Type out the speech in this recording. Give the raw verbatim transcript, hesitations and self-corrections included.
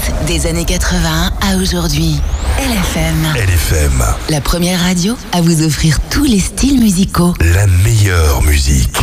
des années quatre-vingts à aujourd'hui. L F M. L F M. La première radio à vous offrir tous les styles musicaux. La meilleure musique.